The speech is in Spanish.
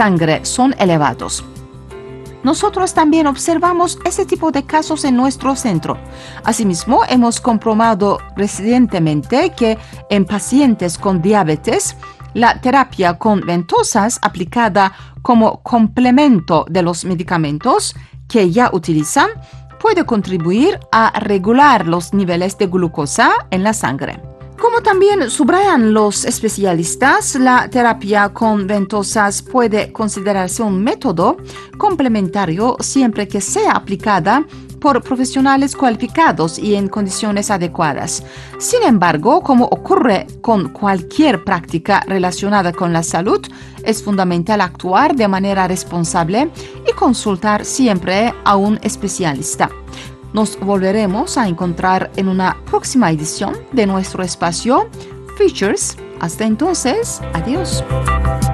sangre son elevados. Nosotros también observamos ese tipo de casos en nuestro centro. Asimismo, hemos comprobado recientemente que en pacientes con diabetes, la terapia con ventosas aplicada como complemento de los medicamentos que ya utilizan puede contribuir a regular los niveles de glucosa en la sangre. Como también subrayan los especialistas, la terapia con ventosas puede considerarse un método complementario siempre que sea aplicada por profesionales cualificados y en condiciones adecuadas. Sin embargo, como ocurre con cualquier práctica relacionada con la salud, es fundamental actuar de manera responsable y consultar siempre a un especialista. Nos volveremos a encontrar en una próxima edición de nuestro espacio Features. Hasta entonces, adiós.